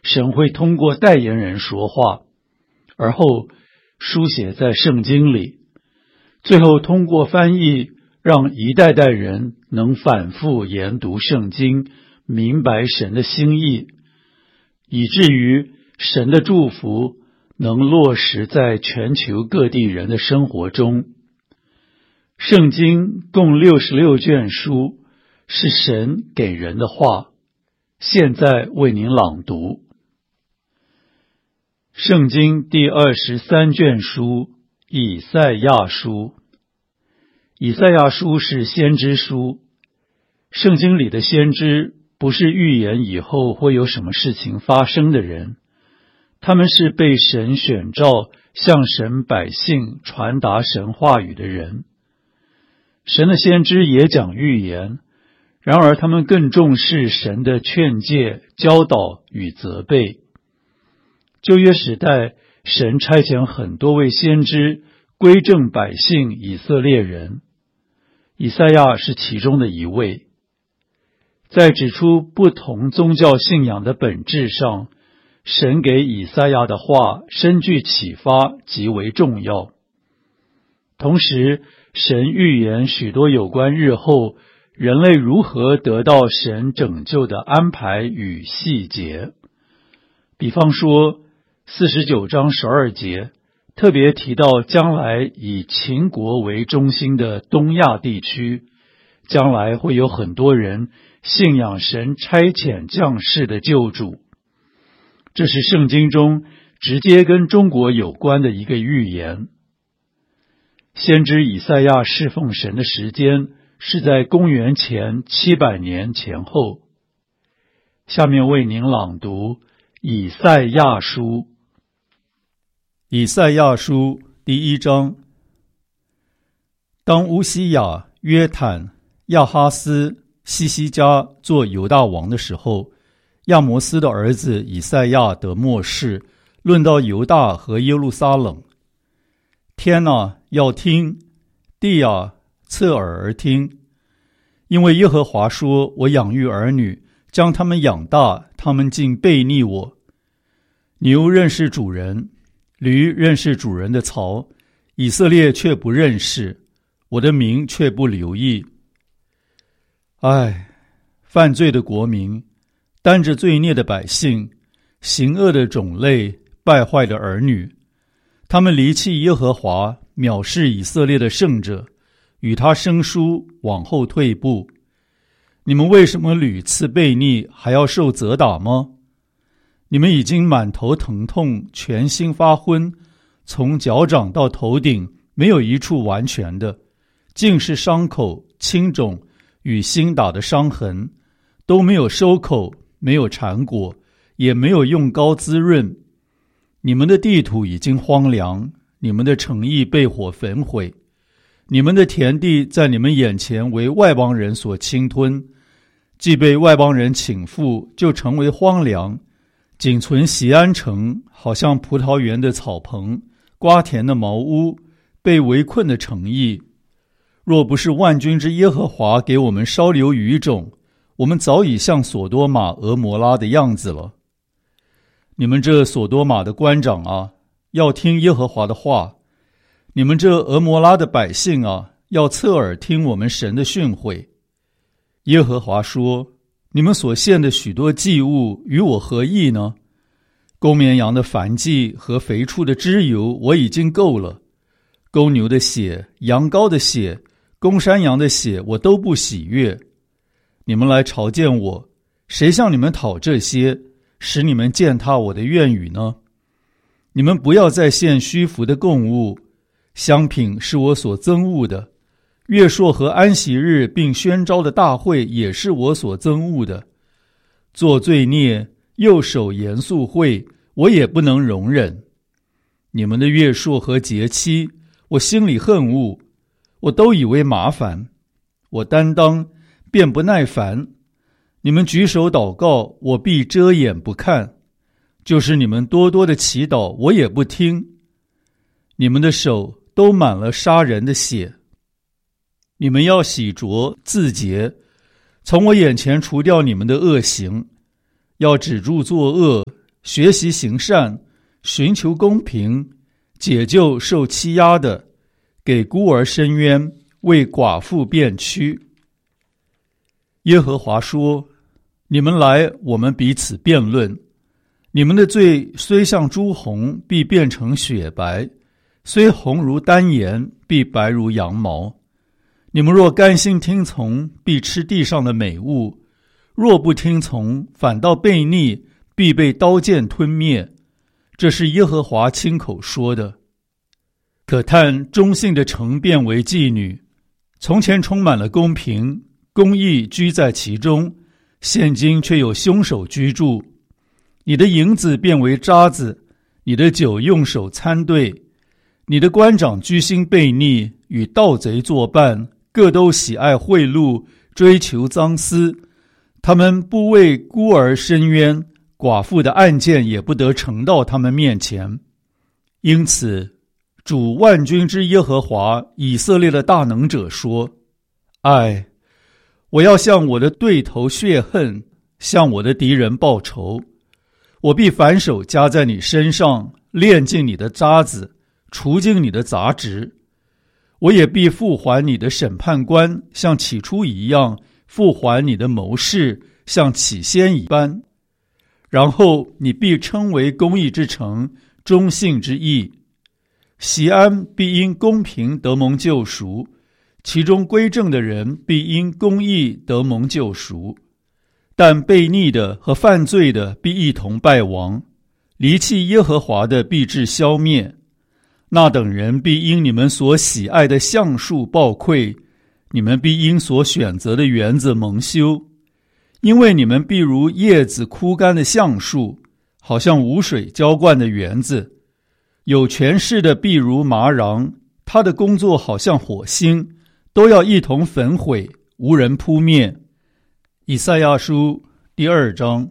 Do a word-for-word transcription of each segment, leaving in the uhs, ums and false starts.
神会通过代言人说话，而后书写在圣经里，最后通过翻译让一代代人能反复研读圣经，明白神的心意，以至于神的祝福能落实在全球各地人的生活中。圣经共六十六卷书，是神给人的话，现在为您朗读。圣经第二十三卷书，以赛亚书。以赛亚书是先知书，圣经里的先知不是预言以后会有什么事情发生的人，他们是被神选召向神百姓传达神话语的人。神的先知也讲预言，然而他们更重视神的劝诫、教导与责备。旧约时代，神差遣很多位先知归正百姓以色列人，以赛亚是其中的一位。在指出不同宗教信仰的本质上，神给以赛亚的话深具启发，极为重要。同时，神预言许多有关日后人类如何得到神拯救的安排与细节。比方说四十九章十二节特别提到将来以秦国为中心的东亚地区，将来会有很多人信仰神差遣降世的救主。这是圣经中直接跟中国有关的一个预言。先知以赛亚侍奉神的时间是在公元前七百年前后。下面为您朗读以赛亚书。 以赛亚书第一章。当乌西雅、约坦、亚哈斯、西西家做犹大王的时候，亚摩斯的儿子以赛亚得末世，论到犹大和耶路撒冷。天啊，要听；地啊，侧耳而听。因为耶和华说，我养育儿女，将他们养大，他们竟背逆我。牛认识主人，驴认识主人的槽，以色列却不认识，我的名却不留意。唉，犯罪的国民，担着罪孽的百姓，行恶的种类，败坏的儿女，他们离弃耶和华，藐视以色列的圣者，与他生疏，往后退步。你们为什么屡次悖逆，还要受责打吗？你们已经满头疼痛，全心发昏，从脚掌到头顶没有一处完全的，尽是伤口、青肿与新打的伤痕，都没有收口，没有缠果，也没有用膏滋润。你们的地土已经荒凉，你们的城邑被火焚毁，你们的田地在你们眼前为外邦人所侵吞，既被外邦人倾覆，就成为荒凉，仅存锡安城，好像葡萄园的草棚，瓜田的茅屋，被围困的城邑。若不是万军之耶和华给我们稍留余种，我们早已像所多玛、俄摩拉的样子了。你们这所多玛的官长啊，要听耶和华的话；你们这俄摩拉的百姓啊，要侧耳听我们神的训诲。耶和华说，你们所献的许多祭物与我何异呢？公绵羊的燔祭和肥畜的脂油我已经够了，公牛的血、羊羔的血、公山羊的血我都不喜悦。你们来朝见我，谁向你们讨这些，使你们践踏我的愿语呢？你们不要再献虚浮的供物，香品是我所憎恶的，月朔和安息日并宣召的大会也是我所憎恶的。做罪孽，右手严肃会，我也不能容忍。你们的月朔和节期，我心里恨恶，我都以为麻烦，我担当便不耐烦。你们举手祷告，我必遮掩不看；就是你们多多的祈祷，我也不听。你们的手都满了杀人的血。你们要洗濯自洁，从我眼前除掉你们的恶行，要止住作恶， 学习行善，寻求公平，解救受欺压的，给孤儿伸冤，为寡妇辩屈。耶和华说：你们来，我们彼此辩论。你们的罪虽像朱红，必变成雪白；虽红如丹颜，必白如羊毛。你们若甘心听从，必吃地上的美物；若不听从，反倒悖逆，必被刀剑吞灭。这是耶和华亲口说的。可叹忠信的城变为妓女，从前充满了公平，公义居在其中，现今却有凶手居住。你的银子变为渣子，你的酒用手参对。你的官长居心悖逆，与盗贼作伴，各都喜爱贿赂，追求赃私。他们不为孤儿伸冤，寡妇的案件也不得呈到他们面前。因此主万军之耶和华，以色列的大能者说：唉，我要向我的对头血恨，向我的敌人报仇。我必反手加在你身上，炼尽你的渣子，除尽你的杂质。我也必复还你的审判官，像起初一样，复还你的谋士，像起先一般。然后你必称为公义之城，忠信之义。锡安必因公平得蒙救赎，其中归正的人必因公义得蒙救赎。但悖逆的和犯罪的必一同败亡，离弃耶和华的必致消灭。那等人必因你们所喜爱的橡树暴溃，你们必因所选择的园子蒙羞。因为你们必如叶子枯干的橡树，好像无水浇灌的园子。有权势的必如麻瓤，他的工作好像火星，都要一同焚毁，无人扑灭。以赛亚书第二章。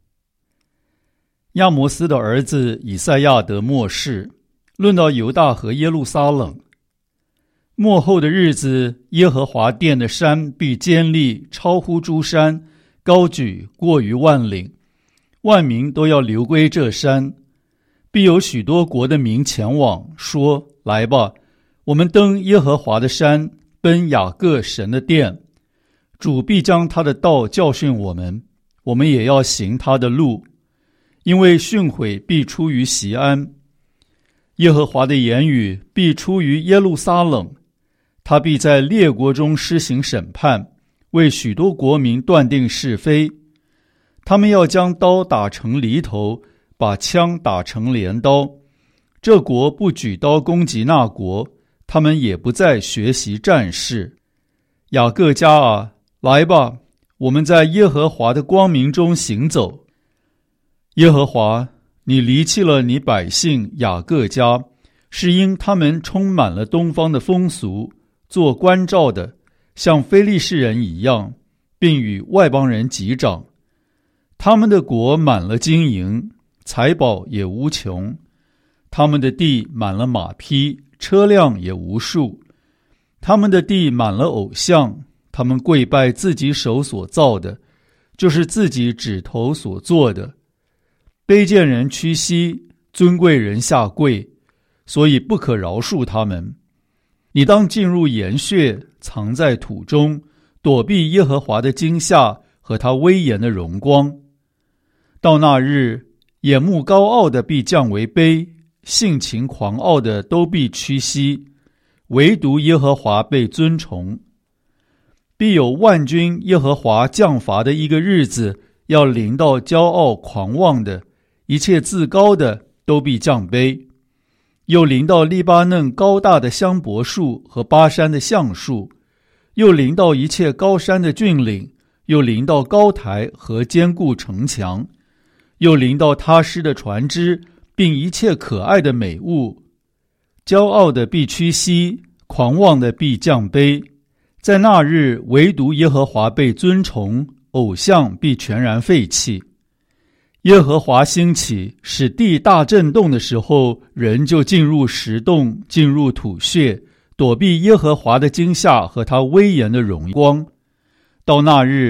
亚摩斯的儿子以赛亚得末世，论到犹大和耶路撒冷。末后的日子，耶和华殿的山必坚立，超乎诸山，高举过于万岭，万民都要流归这山。必有许多国的民前往，说：来吧，我们登耶和华的山，奔雅各神的殿。主必将他的道教训我们，我们也要行他的路，因为训诲必出于锡安，耶和华的言语必出于耶路撒冷。他必在列国中施行审判，为许多国民断定是非。他们要将刀打成犁头，把枪打成镰刀。这国不举刀攻击那国，他们也不再学习战事。雅各家啊，来吧，我们在耶和华的光明中行走。耶和华，你离弃了你百姓雅各家，是因他们充满了东方的风俗，做关照的，像非利士人一样，并与外邦人击掌。他们的国满了金银，财宝也无穷。他们的地满了马匹，车辆也无数。他们的地满了偶像，他们跪拜自己手所造的，就是自己指头所做的。卑贱人屈膝，尊贵人下跪，所以不可饶恕他们。你当进入岩穴，藏在土中，躲避耶和华的惊吓和他威严的荣光。到那日，眼目高傲的必降为卑，性情狂傲的都必屈膝，唯独耶和华被尊崇。必有万军耶和华降罚的一个日子，要临到骄傲狂妄的，一切自高的都必降卑。又临到利巴嫩高大的香柏树和巴山的橡树，又临到一切高山的峻岭，又临到高台和坚固城墙，又临到他施的船只，并一切可爱的美物。骄傲的必屈膝，狂妄的必降卑。在那日，唯独耶和华被尊崇，偶像必全然废弃。耶和华兴起，使地大震动的时候，人就进入石洞，进入土穴，躲避耶和华的惊吓和他威严的荣光。到那日，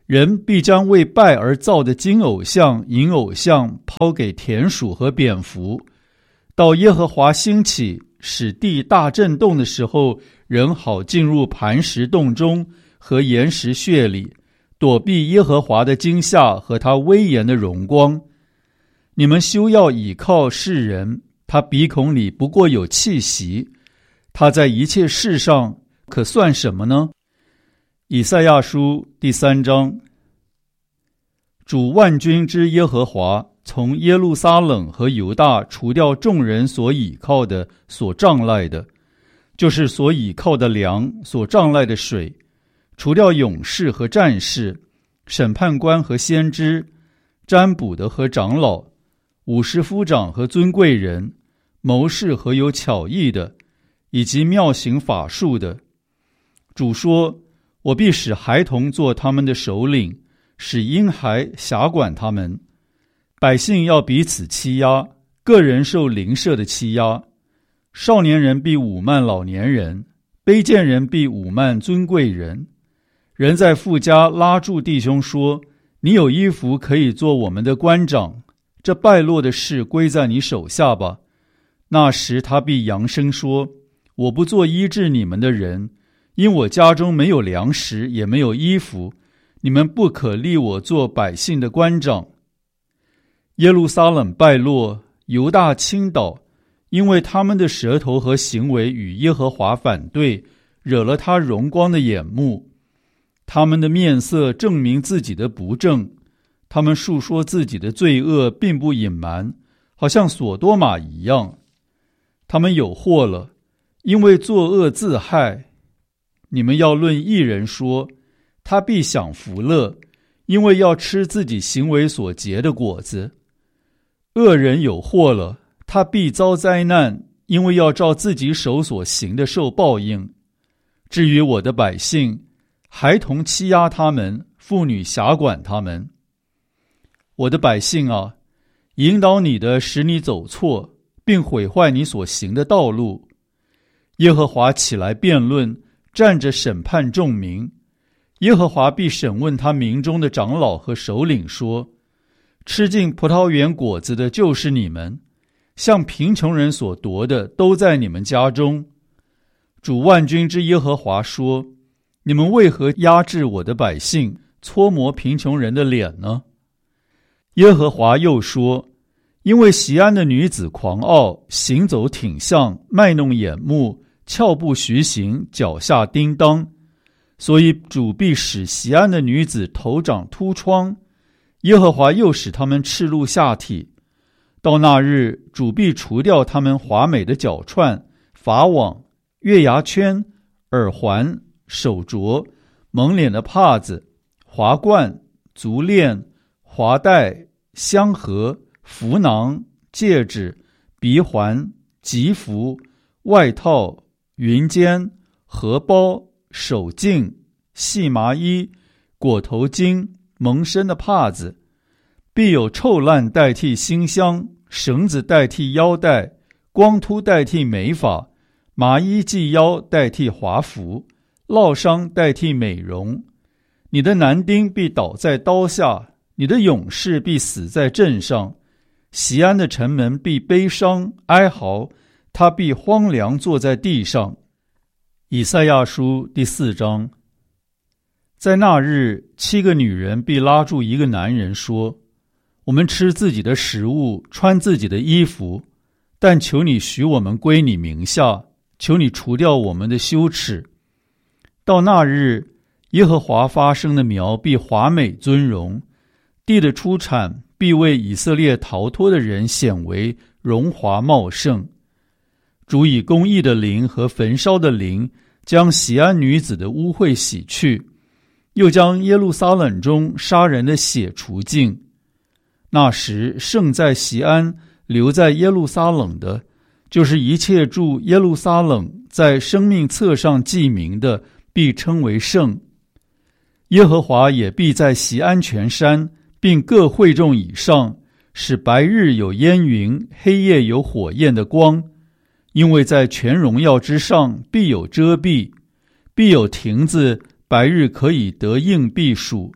人必将为拜而造的金偶像、银偶像抛给田鼠和蝙蝠。到耶和华兴起，使地大震动的时候，人好进入磐石洞中和岩石穴里，躲避耶和华的惊吓和他威严的荣光。你们休要倚靠世人，他鼻孔里不过有气息，他在一切事上可算什么呢？以赛亚书第三章。主万军之耶和华从耶路撒冷和犹大除掉众人所倚靠的、所仗赖的，就是所倚靠的粮、所仗赖的水，除掉勇士和战士、审判官和先知、占卜的和长老、武士夫长和尊贵人、谋士和有巧艺的，以及妙行法术的。主说：我必使孩童做他们的首领，使婴孩辖管他们。百姓要彼此欺压，个人受邻舍的欺压。少年人必侮慢老年人，卑贱人必侮慢尊贵人。人在父家拉住弟兄说：你有衣服可以做我们的官长，这败落的事归在你手下吧。那时他必扬声说：我不做医治你们的人，因我家中没有粮食，也没有衣服，你们不可立我做百姓的官长。耶路撒冷败落，犹大倾倒，因为他们的舌头和行为与耶和华反对，惹了他荣光的眼目。他们的面色证明自己的不正，他们述说自己的罪恶，并不隐瞒，好像所多玛一样。他们有祸了，因为作恶自害。你们要论义人说，他必享福乐，因为要吃自己行为所结的果子。恶人有祸了，他必遭灾难，因为要照自己手所行的受报应。至于我的百姓，孩童欺压他们，妇女辖管他们。我的百姓啊，引导你的使你走错，并毁坏你所行的道路。耶和华起来辩论，站着审判众民。耶和华必审问他民中的长老和首领说：吃尽葡萄园果子的就是你们，向贫穷人所夺的都在你们家中。主万军之耶和华说：你们为何压制我的百姓，搓磨贫穷人的脸呢？耶和华又说：因为锡安的女子狂傲，行走挺项，卖弄眼目，翘步徐行，脚下叮当，所以主必使锡安的女子头长秃疮。耶和华又使他们赤露下体。到那日，主必除掉他们华美的脚串、法网、月牙圈、耳环、手镯、蒙脸的帕子、华冠、足链、华带、香盒、符囊、戒指、鼻环、吉服、外套、云肩、荷包、手镜、细麻衣、裹头巾、蒙身的帕子。必有臭烂代替馨香，绳子代替腰带，光秃代替美发，麻衣系腰代替华服，烙伤代替美容。你的男丁必倒在刀下，你的勇士必死在阵上。锡安的城门必悲伤哀嚎，他必荒凉坐在地上。以赛亚书第四章。在那日，七个女人必拉住一个男人说：我们吃自己的食物，穿自己的衣服，但求你许我们归你名下，求你除掉我们的羞耻。到那日，耶和华发生的苗必华美尊荣，地的出产必为以色列逃脱的人显为荣华茂盛。主以公义的灵和焚烧的灵，将锡安女子的污秽洗去，又将耶路撒冷中杀人的血除尽。那时，剩在锡安留在耶路撒冷的，就是一切住耶路撒冷在生命册上记名的，必称为圣。耶和华也必在锡安全山并各会众以上，使白日有烟云，黑夜有火焰的光。因为在全荣耀之上必有遮蔽，必有亭子，白日可以得应避暑，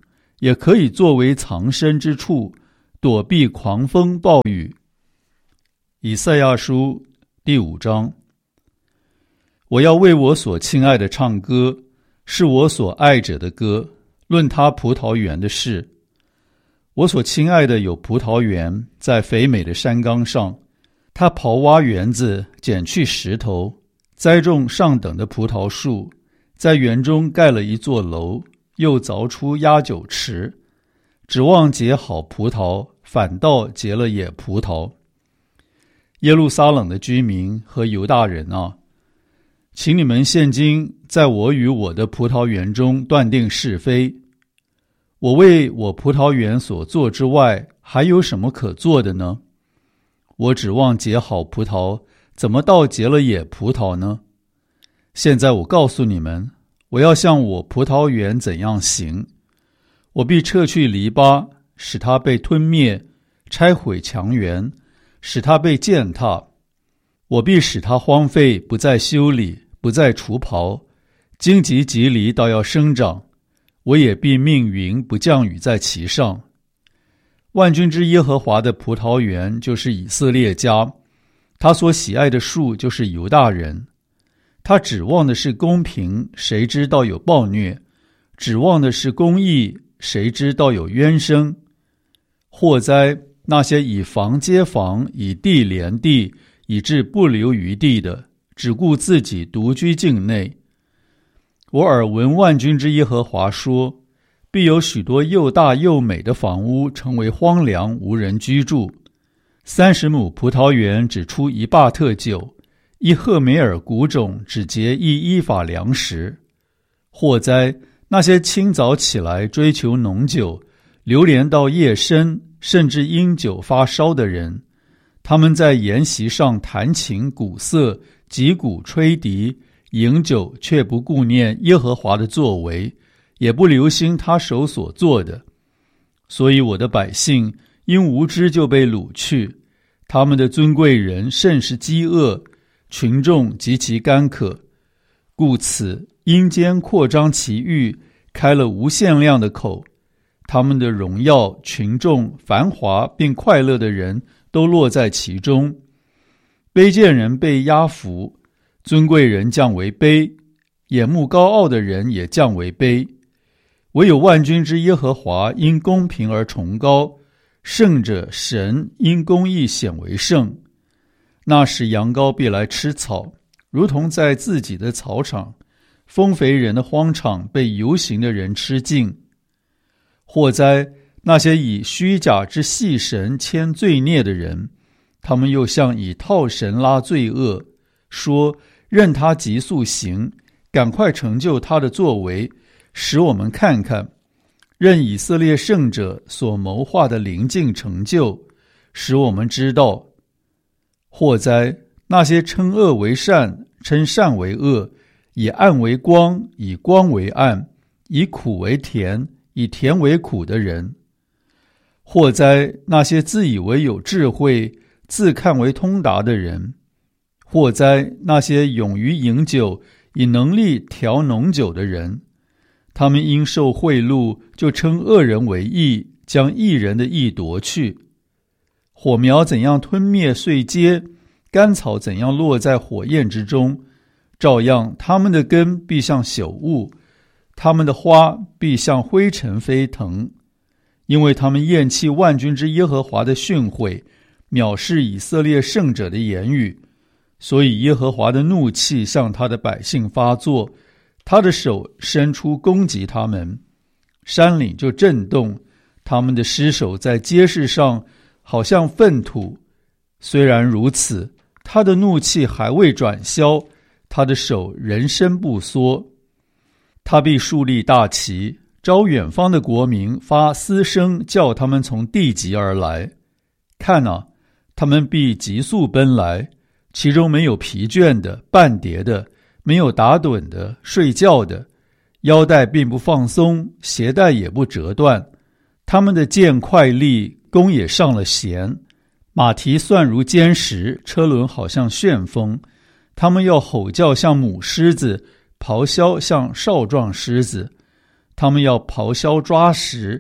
也可以作为藏身之处，躲避狂风暴雨。以赛亚书第五章。我要为我所亲爱的唱歌，是我所爱者的歌，论他葡萄园的事。我所亲爱的有葡萄园，在肥美的山冈上，他刨挖园子，捡去石头，栽种上等的葡萄树，在园中盖了一座楼，又凿出压酒池，指望结好葡萄，反倒结了野葡萄。耶路撒冷的居民和犹大人啊，请你们现今在我与我的葡萄园中断定是非。我为我葡萄园所做之外，还有什么可做的呢？我指望结好葡萄，怎么倒结了野葡萄呢？现在我告诉你们，我要向我葡萄园怎样行。我必撤去篱笆，使它被吞灭；拆毁墙垣，使它被践踏。我必使它荒废，不再修理，不再除刨，荆棘蒺藜倒要生长。我也必命云不降雨在其上。万军之耶和华的葡萄园就是以色列家，他所喜爱的树就是犹大人。他指望的是公平，谁知道有暴虐；指望的是公义，谁知道有冤声。祸哉，那些以房接房，以地连地，以致不留余地的，只顾自己独居境内。我耳闻万军之耶和华说，必有许多又大又美的房屋成为荒凉，无人居住。三十亩葡萄园只出一坝特酒，一赫梅尔谷种只结一伊法粮食。祸哉，那些清早起来追求浓酒，流连到夜深，甚至因酒发烧的人，他们在筵席上弹琴鼓瑟，击鼓吹笛，饮酒，却不顾念耶和华的作为，也不留心他手所做的。所以我的百姓因无知就被掳去，他们的尊贵人甚是饥饿，群众极其干渴。故此阴间扩张其域，开了无限量的口。他们的荣耀、群众、繁华并快乐的人都落在其中。卑贱人被压服，尊贵人降为卑，眼目高傲的人也降为卑。唯有万军之耶和华因公平而崇高，圣者神因公义显为圣。那时羊羔必来吃草，如同在自己的草场，丰肥人的荒场被游行的人吃尽。祸哉，那些以虚假之细绳牵罪孽的人，他们又像以套绳拉罪恶，说任他急速行，赶快成就他的作为，使我们看看。任以色列圣者所谋划的临近成就，使我们知道。祸哉，那些称恶为善，称善为恶，以暗为光，以光为暗，以苦为甜，以甜为苦的人。祸哉，那些自以为有智慧，自看为通达的人。祸哉，那些勇于饮酒，以能力调浓酒的人。他们因受贿赂，就称恶人为义，将义人的义夺去。火苗怎样吞灭碎秸，干草怎样落在火焰之中，照样他们的根必像朽物，他们的花必像灰尘飞腾。因为他们厌弃万军之耶和华的训诲，藐视以色列圣者的言语，所以耶和华的怒气向他的百姓发作，他的手伸出攻击他们，山岭就震动，他们的尸首在街市上好像粪土。虽然如此，他的怒气还未转消，他的手仍伸不缩。他必树立大旗，招远方的国民发嘶声，叫他们从地极而来。看啊，他们必急速奔来，其中没有疲倦的、半跌的，没有打盹的、睡觉的，腰带并不放松，鞋带也不折断。他们的剑快利，弓也上了弦，马蹄算如坚石，车轮好像旋风。他们要吼叫像母狮子，咆哮像少壮狮子。他们要咆哮抓食，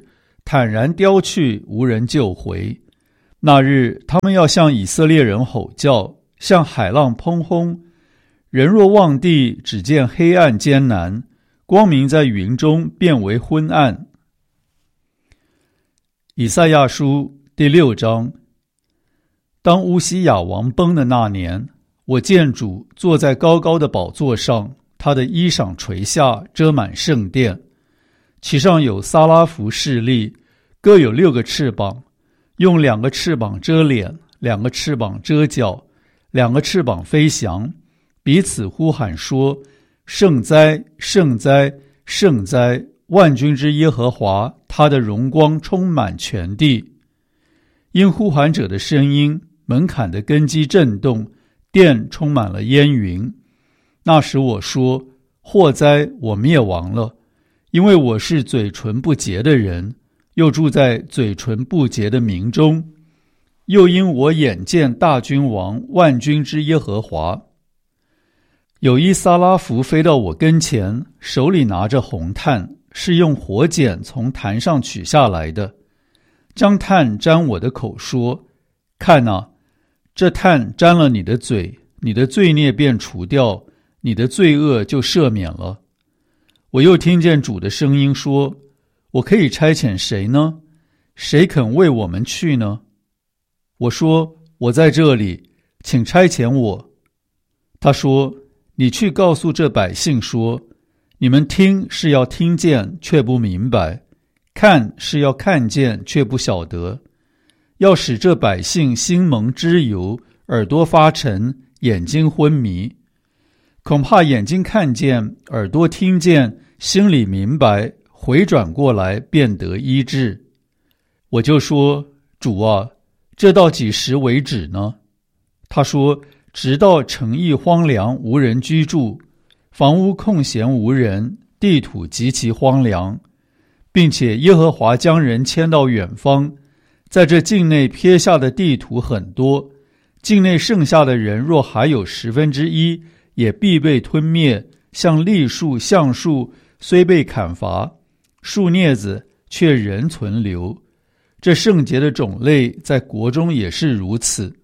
坦然叼去，无人救回。那日他们要向以色列人吼叫，向海浪砰轰。人若望地，只见黑暗艰难，光明在云中变为昏暗。以赛亚书第六章。当乌西雅王崩的那年，我见主坐在高高的宝座上，他的衣裳垂下，遮满圣殿，其上有撒拉弗侍立，各有六个翅膀，用两个翅膀遮脸，两个翅膀遮脚，两个翅膀飞翔，彼此呼喊说：圣哉，圣哉，圣哉！万军之耶和华，他的荣光充满全地。因呼喊者的声音，门槛的根基震动，殿充满了烟云。那时我说：祸哉，我灭亡了，因为我是嘴唇不洁的人，又住在嘴唇不洁的民中。又因我眼见大君王，万军之耶和华。有一撒拉弗飞到我跟前，手里拿着红炭，是用火剪从坛上取下来的，将炭沾我的口说：看哪，这炭沾了你的嘴，你的罪孽便除掉，你的罪恶就赦免了。我又听见主的声音说：我可以差遣谁呢？谁肯为我们去呢？我说：我在这里，请差遣我。他说：你去告诉这百姓说，你们听是要听见，却不明白；看是要看见，却不晓得。要使这百姓心蒙脂油，耳朵发沉，眼睛昏迷。恐怕眼睛看见，耳朵听见，心里明白，回转过来便得医治。我就说：主啊，这到几时为止呢？他说：直到城邑荒凉，无人居住，房屋空闲无人，地土极其荒凉，并且耶和华将人迁到远方，在这境内撇下的地土很多，境内剩下的人若还有十分之一，也必被吞灭，像栗树、橡树虽被砍伐，树镊子却仍存留。这圣洁的种类在国中也是如此。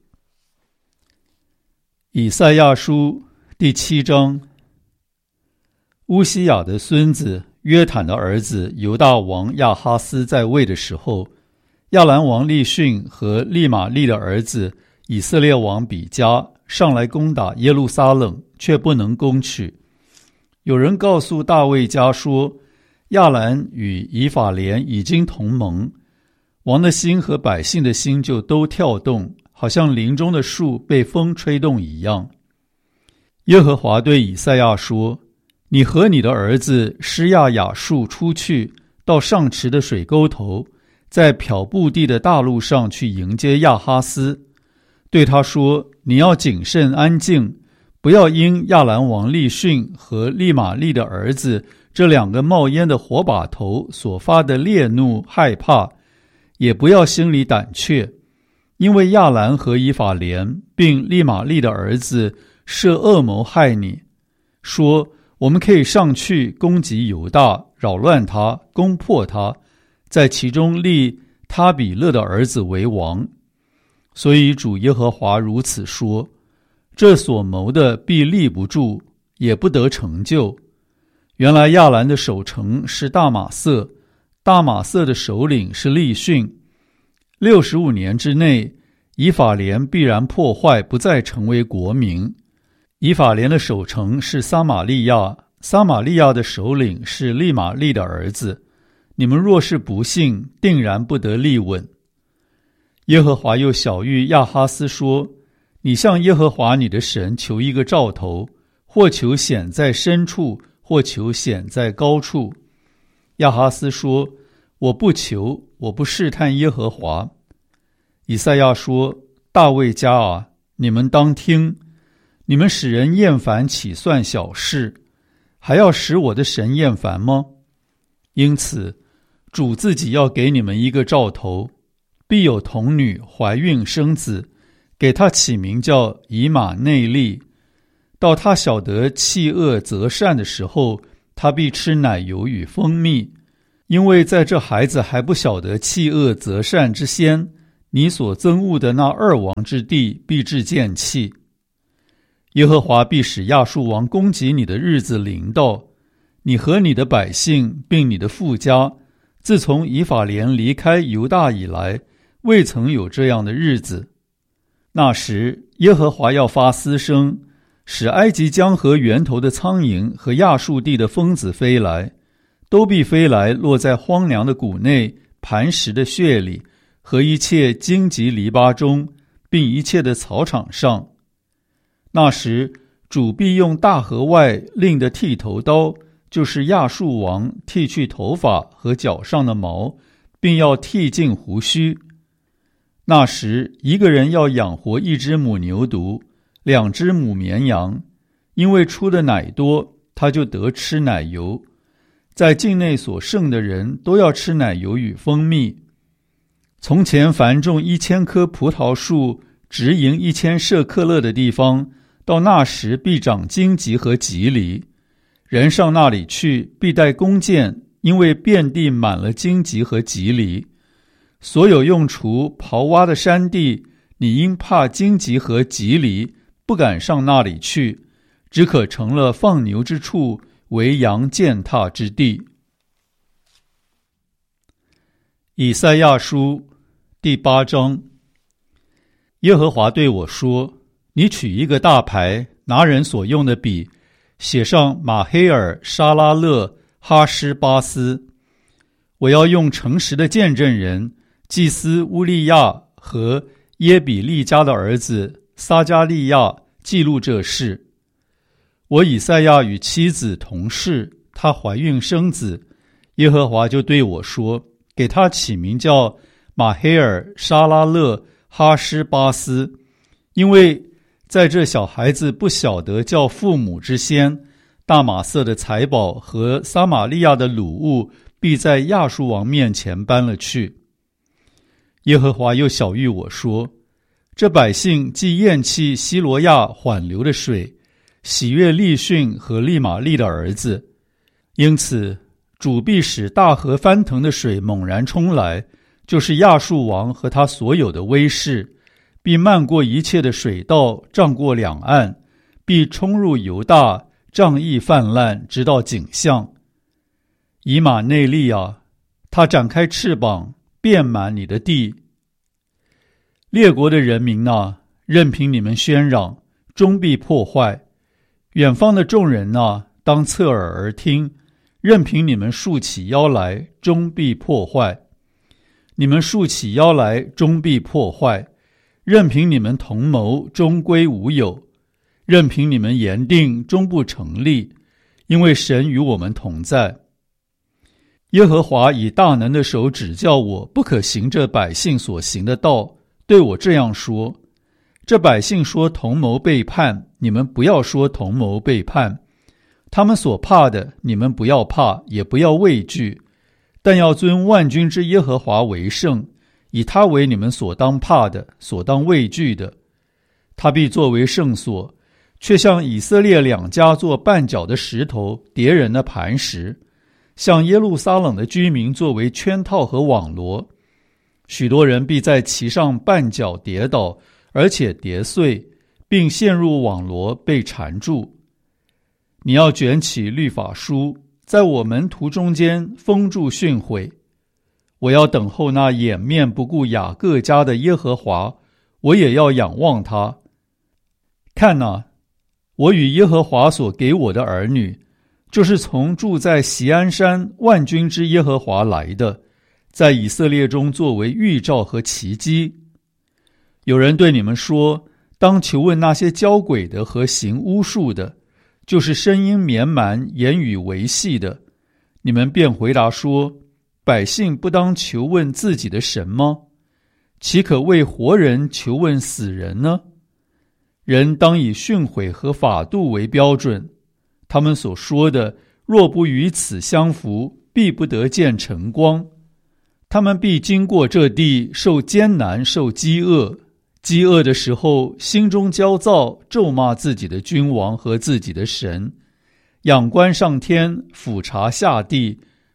以赛亚书第七章。乌西雅的孙子约坦的儿子犹大王亚哈斯在位的时候，亚兰王利逊和利玛利的儿子以色列王比加上来攻打耶路撒冷，却不能攻取。有人告诉大卫家说，亚兰与以法莲已经同盟，王的心和百姓的心就都跳动，好像林中的树被风吹动一样。耶和华对以赛亚说：你和你的儿子施亚雅述出去，到上池的水沟头，在漂布地的大路上去迎接亚哈斯，对他说：你要谨慎安静，不要因亚兰王利逊和利玛利的儿子这两个冒烟的火把头所发的烈怒害怕，也不要心里胆怯，因为亚兰和以法莲并利玛利的儿子设恶谋害你，说我们可以上去攻击犹大，扰乱他，攻破他，在其中立他比勒的儿子为王。所以主耶和华如此说：这所谋的必立不住，也不得成就。原来亚兰的守城是大马色，大马色的首领是利逊。六十五年之内，以法莲必然破坏，不再成为国民。以法莲的守城是撒玛利亚，撒玛利亚的首领是利玛利的儿子。你们若是不信，定然不得立稳。耶和华又晓谕亚哈斯说：你向耶和华你的神求一个兆头，或求显在深处，或求显在高处。亚哈斯说：我不求，我不试探耶和华。以赛亚说：大卫家啊，你们当听，你们使人厌烦岂算小事？还要使我的神厌烦吗？因此主自己要给你们一个兆头，必有童女怀孕生子，给他起名叫以马内利。到他晓得弃恶择善的时候，他必吃奶油与蜂蜜， 因为在这孩子还不晓得弃恶择善之先，你所憎恶的那二王之地必致见弃。耶和华必使亚述王攻击你的日子临到，你和你的百姓并你的父家，自从以法莲离开犹大以来，未曾有这样的日子。那时耶和华要发嘶声，使埃及江河源头的苍蝇和亚述地的蜂子飞来，都必飞来落在荒凉的谷内、磐石的穴里和一切荆棘篱笆中，并一切的草场上。那时主必用大河外另的剃头刀，就是亚述王剃去头发和脚上的毛，并要剃尽胡须。那时一个人要养活一只母牛犊，两只母绵羊，因为出的奶多，他就得吃奶油。在境内所剩的人都要吃奶油与蜂蜜。从前凡种一千棵葡萄树，直营一千舍克勒的地方，到那时必长荆棘和棘藜。人上那里去，必带弓箭，因为遍地满了荆棘和棘藜。所有用锄刨挖的山地，你因怕荆棘和棘藜，不敢上那里去，只可成了放牛之处，为羊践踏之地。以赛亚书第八章。耶和华对我说，你取一个大牌，拿人所用的笔，写上马黑尔、沙拉勒、哈施巴斯。我要用诚实的见证人祭司乌利亚和耶比利家的儿子撒加利亚记录这事。我以赛亚与妻子同事，她怀孕生子，耶和华就对我说，给他起名叫马黑尔、沙拉勒、哈施巴斯，因为在这小孩子不晓得叫父母之先，大马色的财宝和撒玛利亚的掳物必在亚述王面前搬了去。耶和华又晓谕我说，这百姓既厌弃希罗亚缓流的水，喜悦利逊和利玛利的儿子，因此主必使大河翻腾的水猛然冲来，就是亚述王和他所有的威势，必漫过一切的水道，涨过两岸，必冲入犹大，瘴疫泛滥，直到颈项。以马内利啊，他展开翅膀，遍满你的地。列国的人民啊，任凭你们喧嚷，终必破坏。远方的众人啊，当侧耳而听，任凭你们竖起腰来，终必破坏。你们竖起腰来，终必破坏。任凭你们同谋，终归无有。任凭你们言定，终不成立，因为神与我们同在。耶和华以大能的手指教我，不可行这百姓所行的道，对我这样说，这百姓说同谋背叛，你们不要说同谋背叛。他们所怕的，你们不要怕，也不要畏惧，但要尊万军之耶和华为圣，以他为你们所当怕的，所当畏惧的。他必作为圣所，却向以色列两家做绊脚的石头，敌人的磐石，向耶路撒冷的居民作为圈套和网罗。许多人必在其上绊脚跌倒，而且跌碎，并陷入网罗，被缠住。你要卷起律法书，在我门徒中间封住训诲。我要等候那掩面不顾雅各家的耶和华，我也要仰望他。看哪，我与耶和华所给我的儿女，就是从住在锡安山万军之耶和华来的，在以色列中作为预兆和奇迹。有人对你们说，当求问那些交鬼的和行巫术的，就是声音绵蛮、言语维系的。你们便回答说，百姓不当求问自己的神吗？岂可为活人求问死人呢？人当以训诲和法度为标准，他们所说的若不与此相符，必不得见晨光。他们必经过这地，受艰难，受饥饿。饥饿的时候，心中焦躁，咒骂自己的君王和自己的神。仰观上天，俯察下地，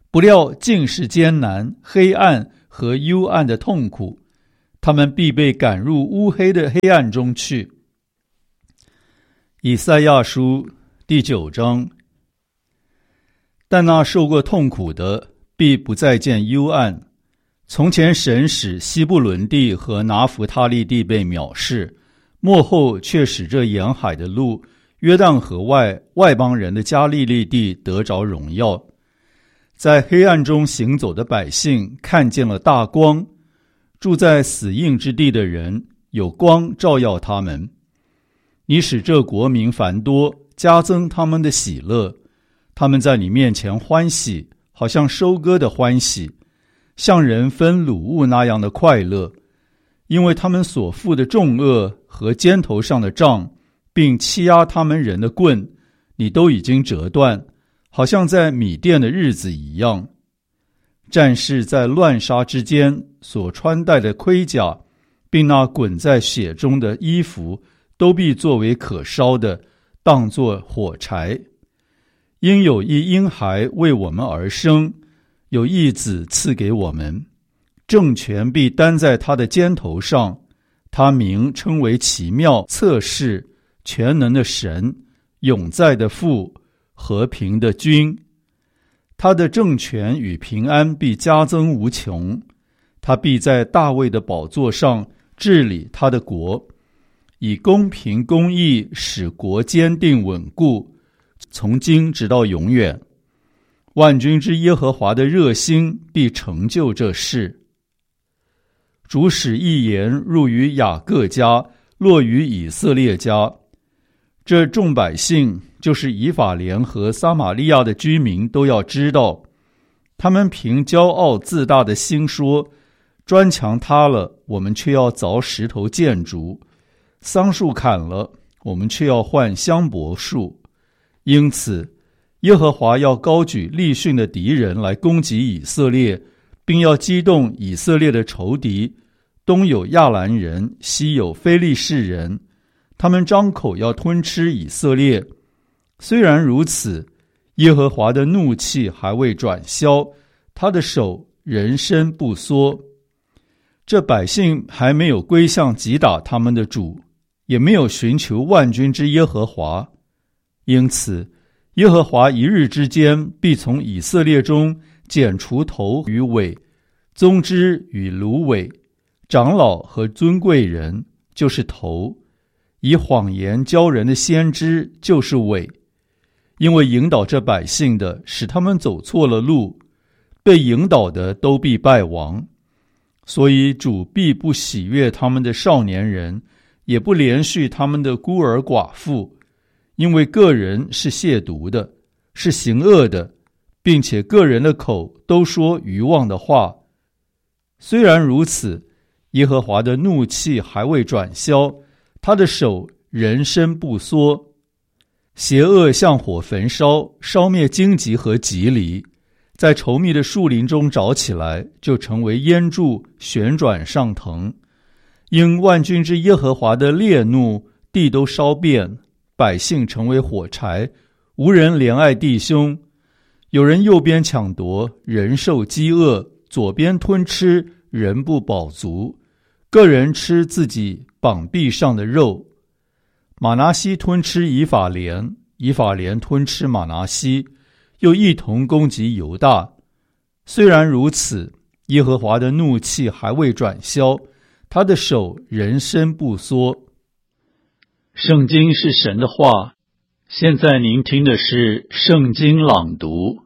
不料尽是艰难、黑暗和幽暗的痛苦，他们必被赶入乌黑的黑暗中去。以赛亚书第九章。但那受过痛苦的，必不再见幽暗。从前神使西布伦地和拿弗他利地被藐视，末后却使这沿海的路、约旦河外外邦人的加利利地得着荣耀。在黑暗中行走的百姓看见了大光，住在死荫之地的人有光照耀他们。你使这国民繁多，加增他们的喜乐，他们在你面前欢喜，好像收割的欢喜，像人分掳物那样的快乐，因为他们所负的重恶和肩头上的杖，并欺压他们人的棍，你都已经折断，好像在米甸的日子一样。战士在乱杀之间所穿戴的盔甲，并那滚在血中的衣服，都必作为可烧的，当作火柴。因有一婴孩为我们而生，有一子赐给我们，政权必担在他的肩头上，他名称为奇妙、策士、全能的神、永在的父、和平的君。他的政权与平安必加增无穷，他必在大卫的宝座上治理他的国，以公平公义使国坚定稳固，从今直到永远。万军之耶和华的热心必成就这事。主使一言入于雅各家，落于以色列家。这众百姓，就是以法莲和撒玛利亚的居民，都要知道，他们凭骄傲自大的心说，砖墙塌了，我们却要凿石头建筑；桑树砍了，我们却要换香柏树。因此耶和华要高举利汛的敌人来攻击以色列，并要激动以色列的仇敌，东有亚兰人，西有非利士人，他们张口要吞吃以色列。虽然如此，耶和华的怒气还未转消，他的手仍伸不缩。这百姓还没有归向击打他们的主，也没有寻求万军之耶和华。因此耶和华一日之间必从以色列中剪除头与尾，宗枝与芦苇，长老和尊贵人就是头，以谎言教人的先知就是尾。因为引导这百姓的使他们走错了路，被引导的都必败亡。所以主必不喜悦他们的少年人，也不怜恤他们的孤儿寡妇，因为个人是亵渎的，是行恶的，并且个人的口都说愚妄的话。虽然如此，耶和华的怒气还未转消，他的手仍伸不缩。邪恶像火焚烧，烧灭荆棘和棘藜，在稠密的树林中着起来，就成为烟柱，旋转上腾。因万军之耶和华的烈怒，地都烧遍，百姓成为火柴，无人怜爱弟兄。有人右边抢夺，人受饥饿，左边吞吃，人不饱足，个人吃自己膀臂上的肉。马拿西吞吃以法莲，以法莲吞吃马拿西，又一同攻击犹大。虽然如此，耶和华的怒气还未转消，他的手仍伸不缩。 圣经是神的话，现在您听的是圣经朗读。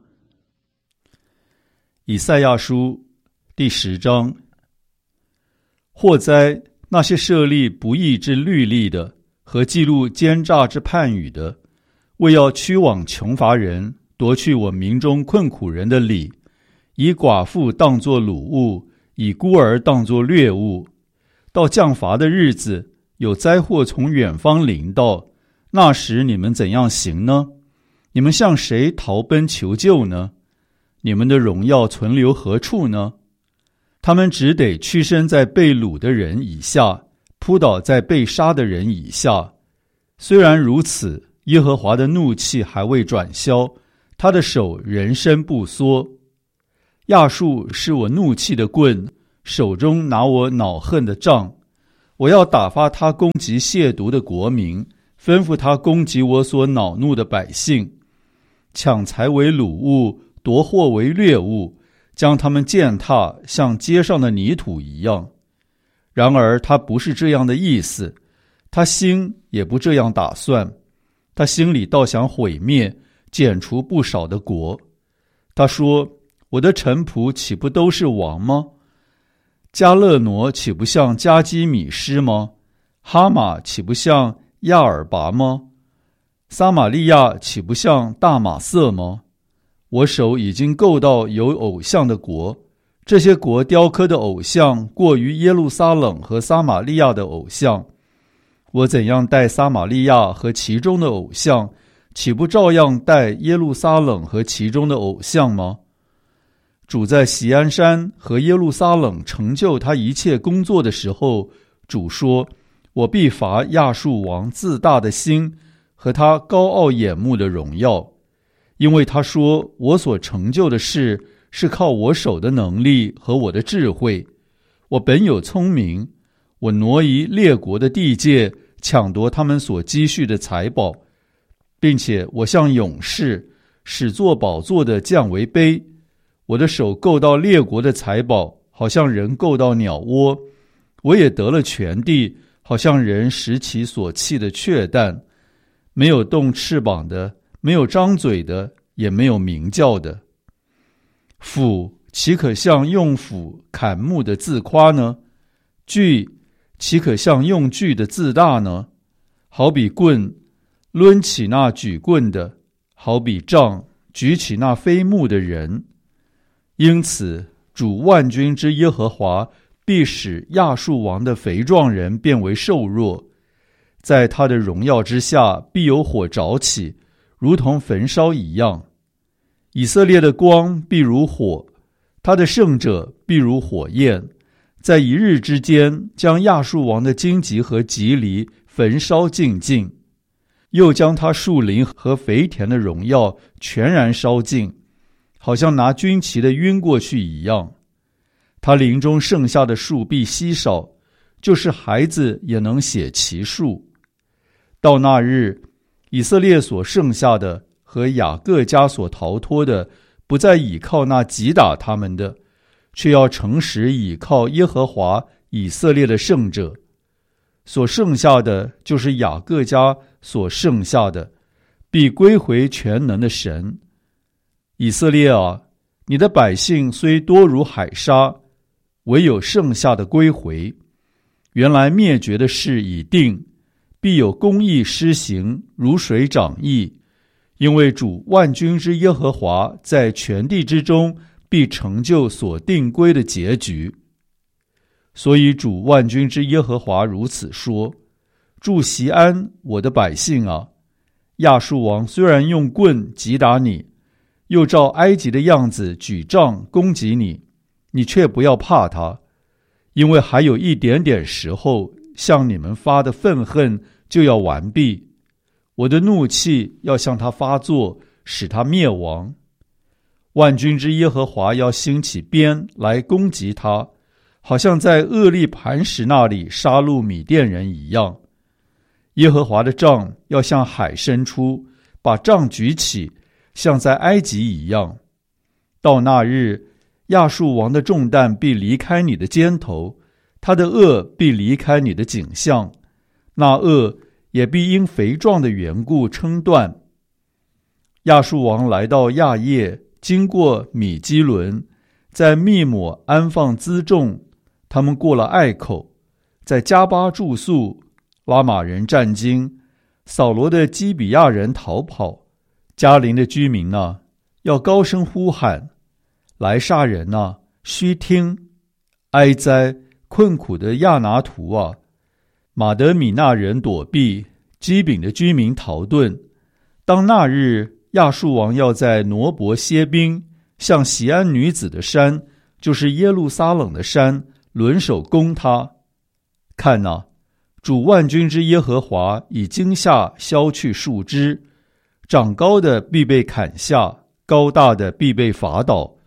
以赛亚书第十章。祸哉，那些设立不义之律例的，和记录奸诈之判语的，为要驱往穷乏人，夺去我民中困苦人的理，以寡妇当作掳物，以孤儿当作掠物。到降罚的日子，有灾祸从远方临到，那时你们怎样行呢？你们向谁逃奔求救呢？你们的荣耀存留何处呢？他们只得屈身在被掳的人以下，扑倒在被杀的人以下。虽然如此，耶和华的怒气还未转消，他的手仍伸不缩。 亚述是我怒气的棍，手中拿我恼恨的杖。我要打发他攻击亵渎的国民，吩咐他攻击我所恼怒的百姓，抢财为掳物，夺货为掠物，将他们践踏，像街上的泥土一样。然而他不是这样的意思，他心也不这样打算，他心里倒想毁灭，剪除不少的国。他说：我的臣仆岂不都是王吗？加勒挪岂不像加基米施吗？哈马岂不像亚尔拔吗？撒玛利亚岂不像大马色吗？我手已经够到有偶像的国，这些国雕刻的偶像过于耶路撒冷和撒玛利亚的偶像。我怎样待撒玛利亚和其中的偶像，岂不照样待耶路撒冷和其中的偶像吗？主在锡安山和耶路撒冷成就他一切工作的时候，主说：我必罚亚述王自大的心和他高傲眼目的荣耀，因为他说我所成就的事是靠我手的能力和我的智慧。我本有聪明，我挪移列国的地界，抢夺他们所积蓄的财宝，并且我像勇士，使坐宝座的降为卑。我的手够到列国的财宝，好像人够到鸟窝。我也得了全地，好像人拾其所弃的雀蛋。没有动翅膀的，没有张嘴的，也没有鸣叫的。斧岂可像用斧砍木的自夸呢？锯岂可像用锯的自大呢？好比棍抡起那举棍的，好比杖举起那飞木的人。因此主万军之耶和华必使亚述王的肥壮人变为瘦弱，在他的荣耀之下必有火着起，如同焚烧一样。以色列的光必如火，他的圣者必如火焰，在一日之间将亚述王的荆棘和棘藜焚烧尽尽，又将他树林和肥田的荣耀全然烧尽，好像拿军旗的晕过去一样。他林中剩下的树必稀少，就是孩子也能写其数。到那日，以色列所剩下的和雅各家所逃脱的，不再倚靠那击打他们的，却要诚实倚靠耶和华以色列的圣者。所剩下的就是雅各家所剩下的，必归回全能的神。以色列啊，你的百姓虽多如海沙，唯有剩下的归回。原来灭绝的事已定，必有公义施行，如水涨溢。因为主万军之耶和华在全地之中必成就所定规的结局。所以主万军之耶和华如此说：住锡安，我的百姓啊，亚述王虽然用棍击打你，又照埃及的样子举杖攻击你，你却不要怕他，因为还有一点点时候，向你们发的愤恨就要完毕。我的怒气要向他发作，使他灭亡。万军之耶和华要兴起鞭来攻击他，好像在厄利磐石那里杀戮米甸人一样。耶和华的杖要向海伸出，把杖举起，像在埃及一样。到那日，亚述王的重担必离开你的肩头，他的恶必离开你的颈项，那恶也必因肥壮的缘故称断。亚述王来到亚叶，经过米基伦，在密抹安放辎重，他们过了隘口，在加巴住宿，拉玛人战惊，扫罗的基比亚人逃跑。迦陵的居民啊，要高声呼喊，来杀人啊，须听！哀哉，困苦的亚拿图啊！马德米纳人躲避，基丙的居民逃遁。当那日，亚述王要在挪伯歇兵，向锡安女子的山，就是耶路撒冷的山，轮手攻他。看哪，主万军之耶和华以惊吓削去树枝，长高的必被砍下，高大的必被伐倒。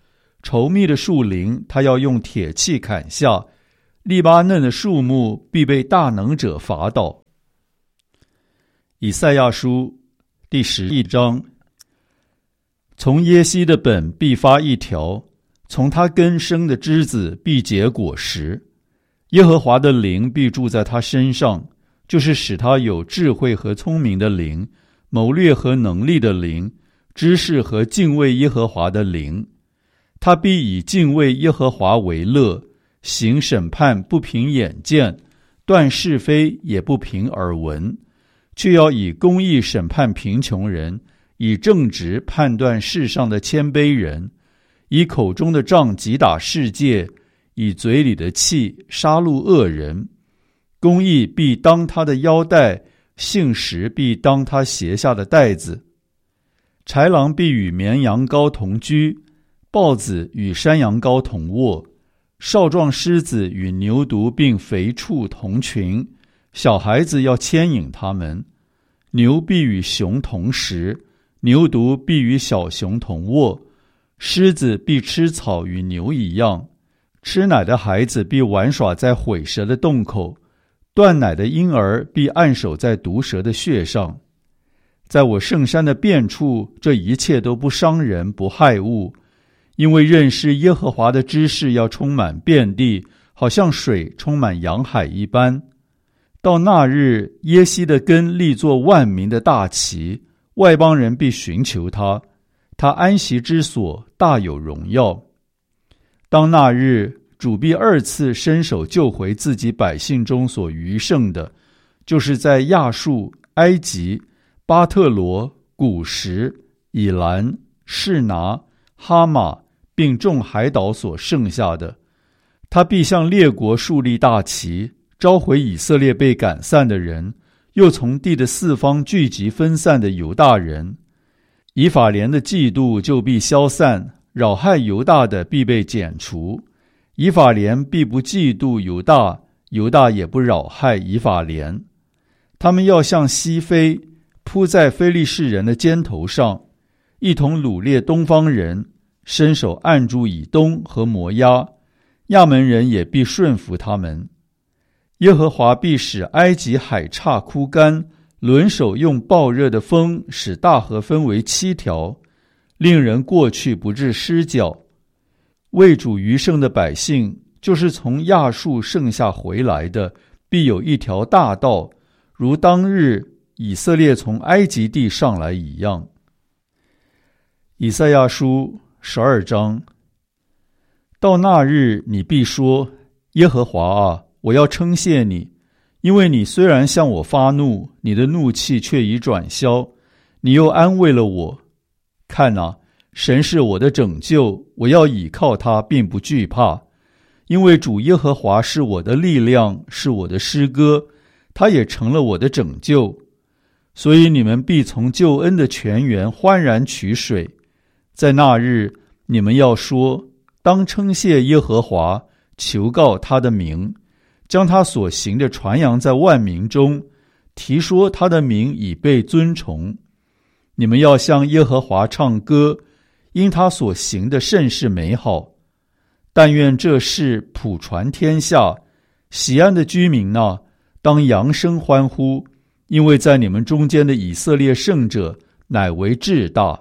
稠密的树林，他要用铁器砍下；利巴嫩的树木必被大能者伐倒。以赛亚书第十一章。从耶西的本必发一条，从他根生的枝子必结果实。耶和华的灵必住在他身上，就是使他有智慧和聪明的灵，谋略和能力的灵，知识和敬畏耶和华的灵。他必以敬畏耶和华为乐，行审判不凭眼见，断是非也不凭耳闻，却要以公义审判贫穷人，以正直判断世上的谦卑人，以口中的杖击打世界，以嘴里的气杀戮恶人。公义必当他的腰带，信实必当他鞋下的带子。豺狼必与绵羊羔同居，豹子与山羊羔同卧，少壮狮子与牛犊并肥畜同群，小孩子要牵引他们。牛必与熊同食，牛犊必与小熊同卧，狮子必吃草与牛一样，吃奶的孩子必玩耍在毁蛇的洞口，断奶的婴儿必按手在毒蛇的穴上。在我圣山的遍处，这一切都不伤人不害物，因为认识耶和华的知识要充满遍地，好像水充满洋海一般。到那日，耶西的根立作万民的大旗，外邦人必寻求他，他安息之所大有荣耀。当那日，主必二次伸手救回自己百姓中所余剩的，就是在亚述、埃及、巴特罗、古实、以兰、示拿、哈马并众海岛所剩下的。他必向列国树立大旗，召回以色列被赶散的人，又从地的四方聚集分散的犹大人。以法莲的嫉妒就必消散，扰害犹大的必被剪除。以法莲必不嫉妒犹大，犹大也不扰害以法莲。他们要向西飞，扑在非利士人的肩头上，一同掳掠东方人，伸手按住以东和摩押，亚门人也必顺服他们。耶和华必使埃及海岔枯干，轮手用暴热的风使大河分为七条，令人过去不致失脚。为主余剩的百姓，就是从亚述剩下回来的，必有一条大道，如当日以色列从埃及地上来一样。以赛亚书十二章。到那日，你必说：耶和华啊，我要称谢你，因为你虽然向我发怒，你的怒气却已转消，你又安慰了我。看啊，神是我的拯救，我要倚靠他，并不惧怕。因为主耶和华是我的力量，是我的诗歌，他也成了我的拯救。所以你们必从救恩的泉源欢然取水。在那日，你们要说：当称谢耶和华，求告他的名，将他所行的传扬在万民中，提说他的名已被尊崇。你们要向耶和华唱歌，因他所行的甚是美好。但愿这事普传天下，喜安的居民哪，当扬声欢呼，因为在你们中间的以色列圣者乃为至大。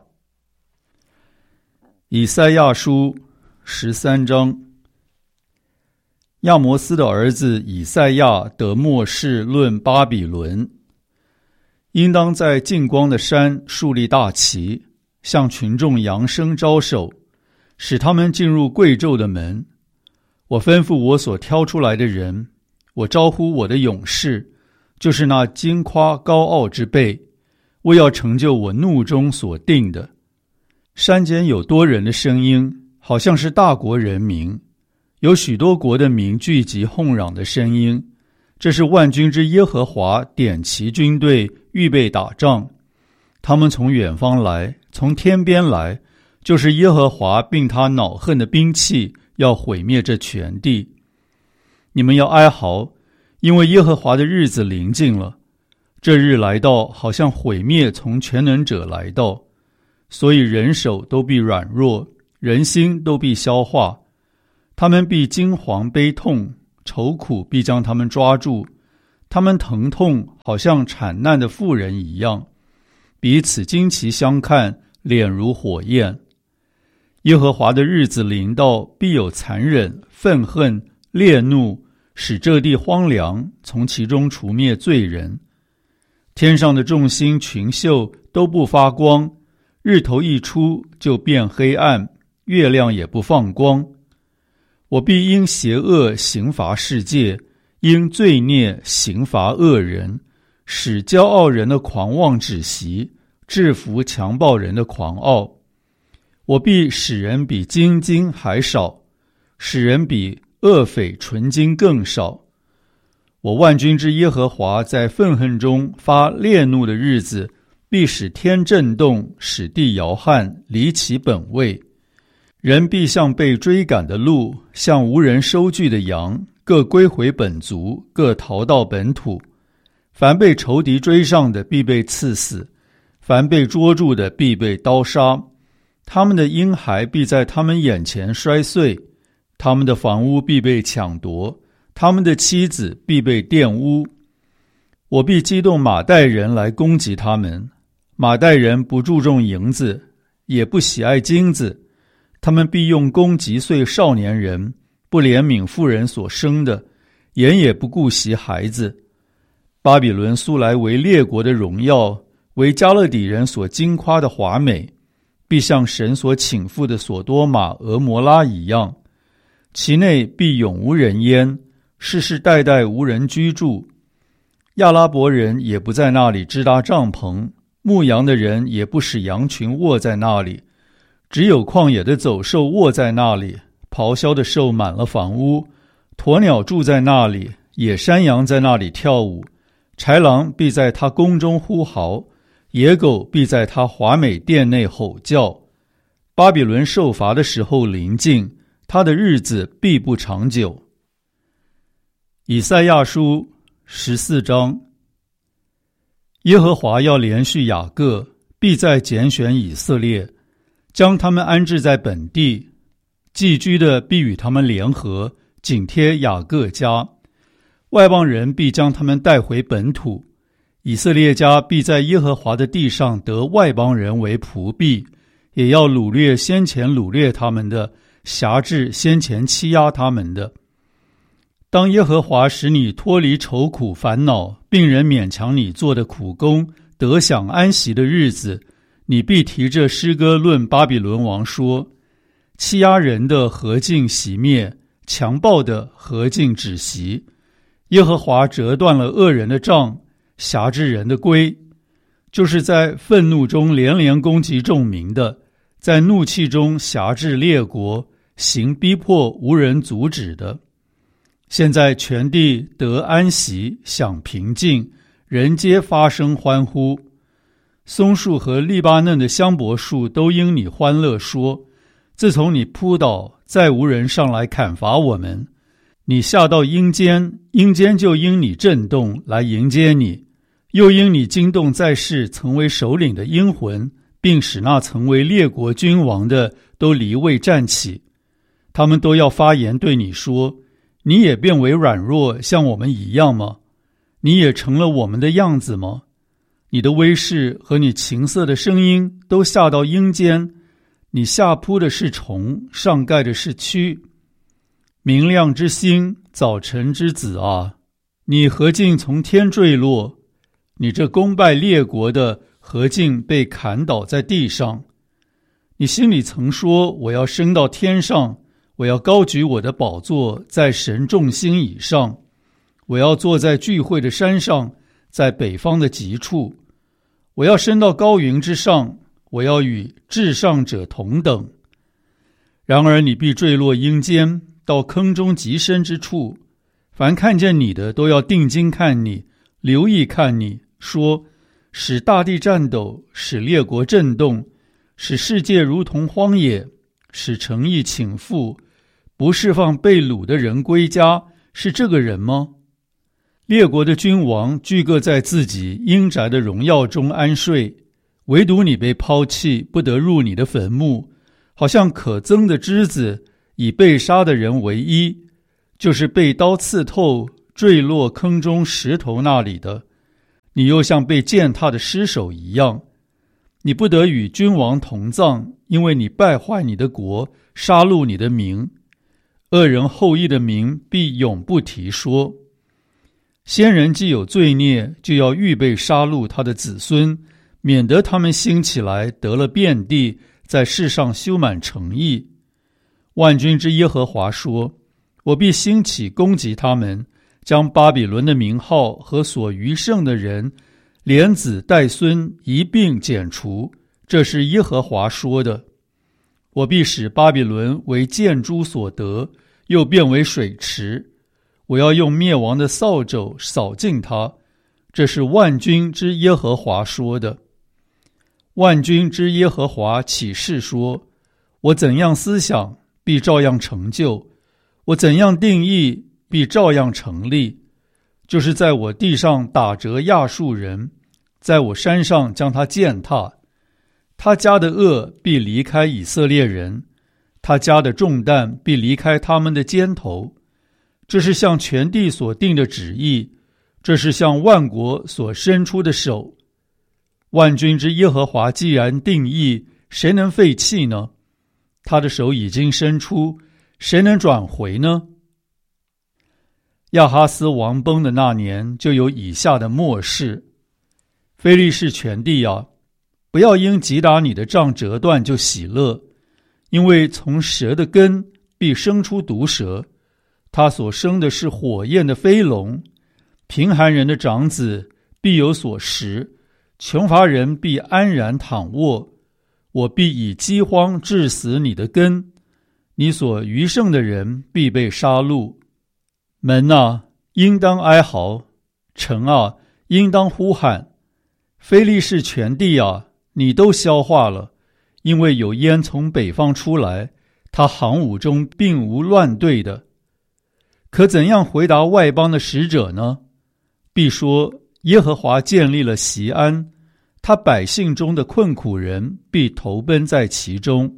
以赛亚书十三章。亚摩斯的儿子以赛亚得默示论巴比伦，应当在近光的山树立大旗，向群众扬声招手，使他们进入贵胄的门。我吩咐我所挑出来的人，我招呼我的勇士，就是那矜夸高傲之辈，我要成就我怒中所定的。山间有多人的声音，好像是大国人民，有许多国的民聚集哄嚷的声音，这是万军之耶和华点齐军队，预备打仗。他们从远方来，从天边来，就是耶和华并他恼恨的兵器，要毁灭这全地。你们要哀嚎，因为耶和华的日子临近了。这日来到，好像毁灭从全能者来到，所以人手都必软弱， 人心都必消化。他们必惊惶悲痛，愁苦必将他们抓住。他们疼痛好像产难的妇人一样，彼此惊奇相看，脸如火焰。耶和华的日子临到，必有残忍、愤恨、烈怒，使这地荒凉，从其中除灭罪人。天上的众星群宿都不发光，日头一出就变黑暗，月亮也不放光。我必因邪恶刑罚世界，因罪孽刑罚恶人，使骄傲人的狂妄止息，制服强暴人的狂傲。我必使人比金金还少，使人比恶匪纯金更少。我万军之耶和华在愤恨中发烈怒的日子，必使天震动，使地摇撼，离其本位。人必像被追赶的鹿，像无人收据的羊，各归回本族，各逃到本土。凡被仇敌追上的，必被刺死；凡被捉住的，必被刀杀。他们的婴孩必在他们眼前摔碎，他们的房屋必被抢夺，他们的妻子必被玷污。我必激动马代人来攻击他们。马代人不注重银子，也不喜爱金子，他们必用弓击碎少年人，不怜悯妇人所生的，眼也不顾惜孩子。巴比伦素来为列国的荣耀，为加勒底人所矜夸的华美，必像神所倾覆的所多玛、俄摩拉一样，其内必永无人烟，世世代代无人居住。亚拉伯人也不在那里支搭帐篷，牧羊的人也不使羊群卧在那里，只有旷野的走兽卧在那里，咆哮的兽满了房屋，鸵鸟住在那里，野山羊在那里跳舞，豺狼必在他宫中呼嚎，野狗必在他华美殿内吼叫。巴比伦受罚的时候临近，他的日子必不长久。以赛亚书十四章。耶和华要连续雅各，必再拣选以色列，将他们安置在本地，寄居的必与他们联合，紧贴雅各家。外邦人必将他们带回本土，以色列家必在耶和华的地上得外邦人为仆婢，也要掳掠先前掳掠他们的，辖制先前欺压他们的。当耶和华使你脱离愁苦烦恼，并人勉强你做的苦工，得享安息的日子，你必提着诗歌论巴比伦王说：欺压人的何竟熄灭，强暴的何竟止息。耶和华折断了恶人的杖，辖制人的规，就是在愤怒中连连攻击众民的，在怒气中辖制列国，行逼迫无人阻止的。现在全地得安息，享平静，人皆发声欢呼。松树和利巴嫩的香柏树都因你欢乐说：自从你扑倒，再无人上来砍伐我们。你下到阴间，阴间就因你震动来迎接你，又因你惊动在世曾为首领的阴魂，并使那曾为列国君王的都离位站起。他们都要发言对你说：你也变为软弱，像我们一样吗？你也成了我们的样子吗？你的威势和你琴瑟的声音都下到阴间，你下扑的是虫，上盖的是蛆。明亮之星，早晨之子啊，你何竟从天坠落？你这攻败列国的，何竟被砍倒在地上？你心里曾说：我要升到天上，我要高举我的宝座在神众星以上，我要坐在聚会的山上，在北方的极处，我要升到高云之上，我要与至上者同等。然而你必坠落阴间，到坑中极深之处，凡看见你的都要定睛看你，留意看你，说：使大地颤抖，使列国震动，使世界如同荒野，使诚意倾覆，不释放被掳的人归家，是这个人吗？列国的君王俱各在自己阴宅的荣耀中安睡，唯独你被抛弃，不得入你的坟墓。 好像可憎的枝子，以被杀的人为衣，就是被刀刺透坠落坑中石头那里的。你又像被践踏的尸首一样，你不得与君王同葬，因为你败坏你的国，杀戮你的民。恶人后裔的名必永不提说。先人既有罪孽，就要预备杀戮他的子孙，免得他们兴起来得了遍地，在世上修满城邑。万军之耶和华说，我必兴起攻击他们，将巴比伦的名号和所余剩的人，连子带孙一并剪除，这是耶和华说的。我必使巴比伦为箭猪所得，又变为水池。我要用灭亡的扫帚扫尽它，这是万军之耶和华说的。万军之耶和华起誓说，我怎样思想，必照样成就；我怎样定义，必照样成立。就是在我地上打折亚述人，在我山上将他践踏。他家的恶必离开以色列人，他家的重担必离开他们的肩头。这是向全地所定的旨意，这是向万国所伸出的手。万军之耶和华既然定义，谁能废弃呢？他的手已经伸出，谁能转回呢？亚哈斯王崩的那年，就有以下的末世。非利士全地啊，不要因击打你的杖折断就喜乐，因为从蛇的根必生出毒蛇，他所生的是火焰的飞龙。贫寒人的长子必有所食，穷乏人必安然躺卧。我必以饥荒致死你的根，你所余剩的人必被杀戮。门啊，应当哀嚎；城啊，应当呼喊。非利士全地啊，你都消化了，因为有烟从北方出来，他行伍中并无乱队的。可怎样回答外邦的使者呢？必说，耶和华建立了锡安，他百姓中的困苦人必投奔在其中。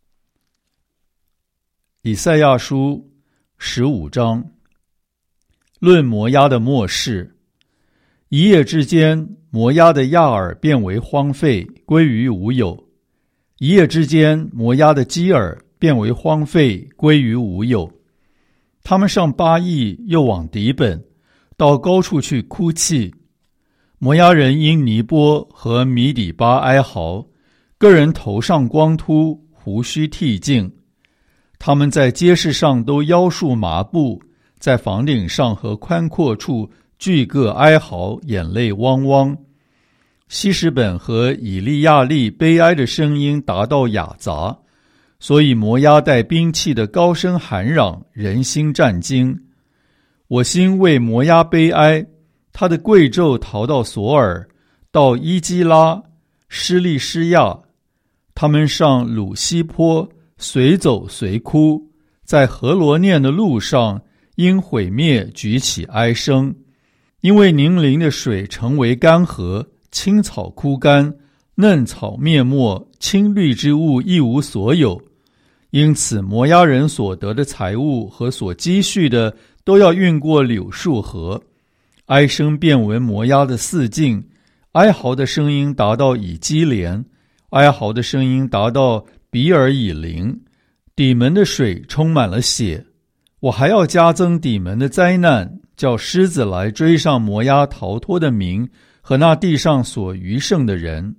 以赛亚书十五章，论摩押的末世。一夜之间，摩押的亚尔变为荒废，归于无有；一夜之间，摩押的基尔变为荒废，归于无有。他们上巴益，又往底本，到高处去哭泣。摩押人因尼波和米底巴哀嚎，个人头上光秃，胡须剃净。他们在街市上都腰束麻布，在房顶上和宽阔处俱各哀嚎，眼泪汪汪。希实本和以利亚利悲哀的声音达到雅杂，所以摩押带兵器的高声喊嚷，人心战惊。我心为摩押悲哀，他的贵胄逃到索尔，到伊基拉、施利施亚。他们上鲁西坡，随走随哭，在何罗念的路上，因毁灭举起哀声。因为宁陵的水成为干涸，青草枯干，嫩草灭没，青绿之物一无所有。因此摩押人所得的财物和所积蓄的，都要运过柳树河。哀声遍闻摩押的四境，哀嚎的声音达到以基连，哀嚎的声音达到比尔以林。底门的水充满了血。我还要加增底门的灾难，叫狮子来追上摩押逃脱的民和那地上所余剩的人。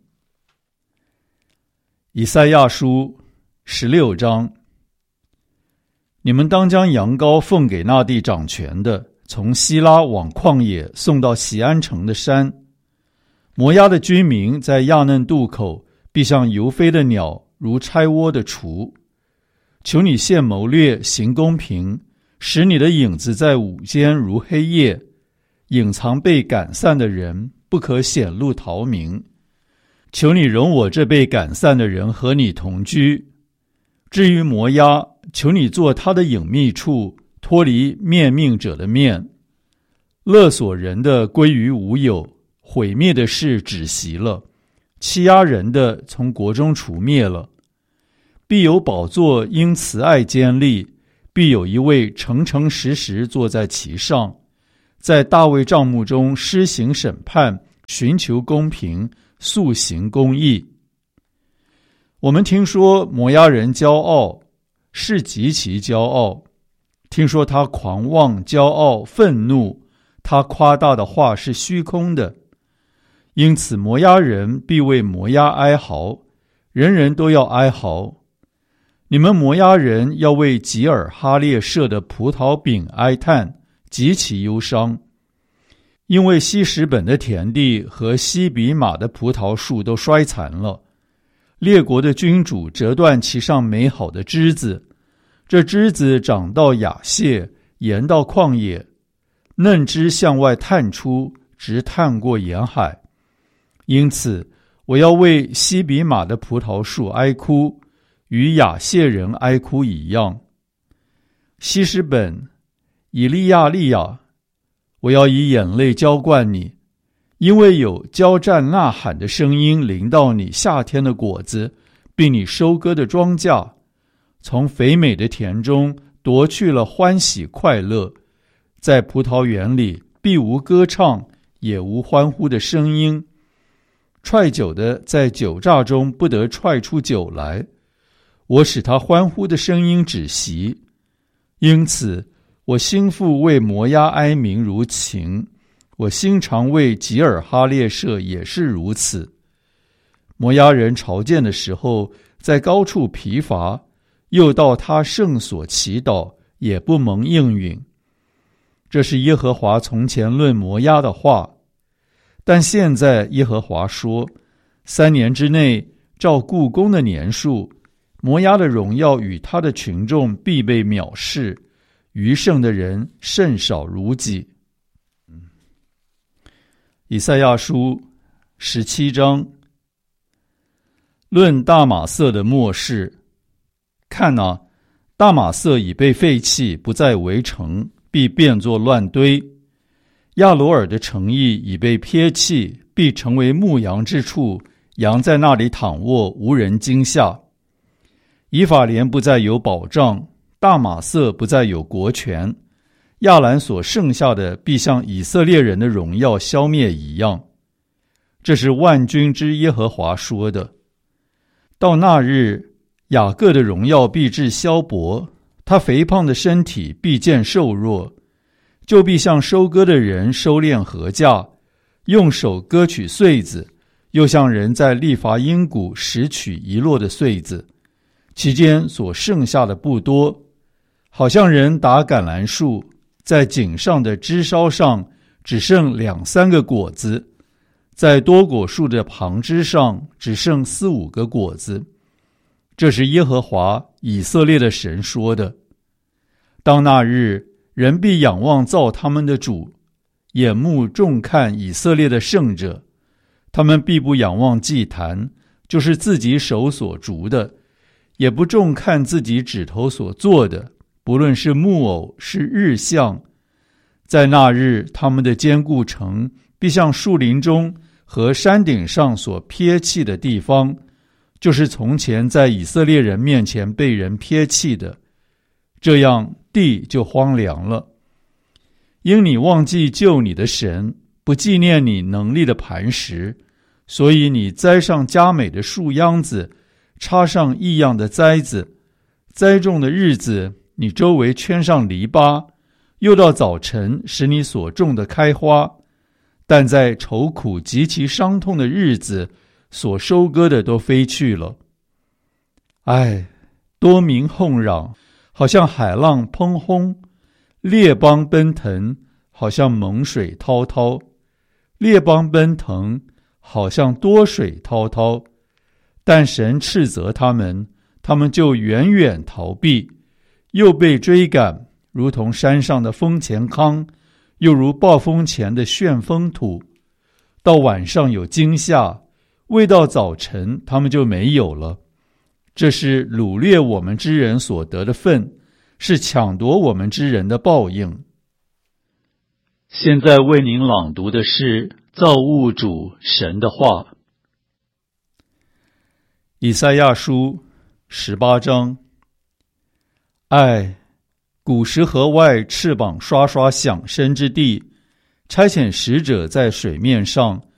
以赛亚书十六章，你们当将羊羔奉给那地掌权的，从希拉往旷野送到锡安城的山。摩押的居民在亚嫩渡口，必像游飞的鸟，如拆窝的雏。求你现谋略，行公平，使你的影子在午间如黑夜，隐藏被赶散的人，不可显露逃民。求你容我这被赶散的人和你同居。至于摩押，求你做他的隐秘处，脱离面命者的面。勒索人的归于无有，毁灭的事止息了，欺压人的从国中除灭了。 必有宝座因慈爱坚立，必有一位诚诚实实坐在其上，在大卫帐幕中施行审判，寻求公平，速行公义。我们听说摩押人骄傲，是极其骄傲，听说他狂妄、骄傲、愤怒，他夸大的话是虚空的。因此摩押人必为摩押哀嚎，人人都要哀嚎。你们摩押人要为吉尔哈列舍的葡萄饼哀叹，极其忧伤，因为希实本的田地和西比马的葡萄树都衰残了。列国的君主折断其上美好的枝子，这枝子长到雅谢，延到旷野，嫩枝向外探出，直探过沿海。因此我要为西比马的葡萄树哀哭，与雅谢人哀哭一样。希实本、以利亚利亚，我要以眼泪浇灌你，因为有交战呐喊的声音临到你夏天的果子，并你收割的庄稼，从肥美的田中夺去了欢喜快乐，在葡萄园里必无歌唱，也无欢呼的声音。踹酒的在酒榨中不得踹出酒来，我使他欢呼的声音止息。因此我心腹为摩押哀鸣如情，我心肠为吉尔哈列舍也是如此。摩押人朝见的时候，在高处疲乏，又到他圣所祈祷，也不蒙应允。这是耶和华从前论摩押的话。但现在耶和华说，三年之内，照故宫的年数，摩押的荣耀与他的群众必被藐视，余剩的人甚少如己。以赛亚书十七章，论大马色的末世。看啊，大马色已被废弃，不再为城，必变作乱堆。亚罗尔的城邑已被撇弃，必成为牧羊之处，羊在那里躺卧，无人惊吓。以法莲不再有保障，大马色不再有国权，亚兰所剩下的必像以色列人的荣耀消灭一样。这是万军之耶和华说的。到那日，雅各的荣耀必至消薄，他肥胖的身体必见瘦弱，就必像收割的人收敛禾稼，用手割取穗子，又像人在利乏音谷拾取遗落的穗子，其间所剩下的不多，好像人打橄榄树，在井上的枝梢上只剩两三个果子，在多果树的旁枝上只剩四五个果子。这是耶和华以色列的神说的。当那日，人必仰望造他们的主，眼目重看以色列的圣者。他们必不仰望祭坛，就是自己手所筑的，也不重看自己指头所做的，不论是木偶是日像。在那日，他们的坚固城必像树林中和山顶上所撇弃的地方，就是从前在以色列人面前被人撇弃的，这样地就荒凉了。因你忘记救你的神，不纪念你能力的磐石，所以你栽上佳美的树秧子，插上异样的栽子。栽种的日子，你周围圈上篱笆，又到早晨使你所种的开花。但在愁苦极其伤痛的日子，所收割的都飞去了。唉，多民哄嚷，好像海浪砰轰；列邦奔腾，好像猛水滔滔；列邦奔腾，好像多水滔滔。但神斥责他们，他们就远远逃避，又被追赶，如同山上的风前糠，又如暴风前的旋风土。到晚上有惊吓，未到早晨他们就没有了。这是掳掠我们之人所得的份，是抢夺我们之人的报应。 现在为您朗读的是造物主神的话。 以赛亚书十八章。唉，古时河外翅膀刷刷响声之地，差遣使者在水面上，